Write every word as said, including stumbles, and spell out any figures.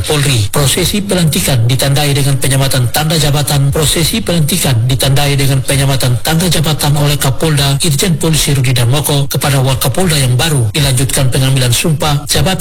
Polri. Prosesi pelantikan ditandai dengan penyematan tanda jabatan. Prosesi pelantikan ditandai dengan penyematan tanda jabatan oleh Kapolda Irjen Polisi Rudi Darmoko kepada Wakapolda yang baru. Dilanjutkan pengambilan sumpah jabatan